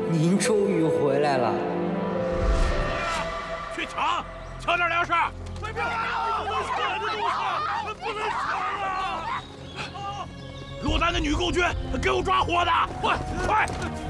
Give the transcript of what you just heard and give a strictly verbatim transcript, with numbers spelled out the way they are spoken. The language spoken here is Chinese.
您终于回来了。 去抢，抢点粮食！别别，不能抢这东西，不能抢啊！落单的女公爵，给我抓活的！快快！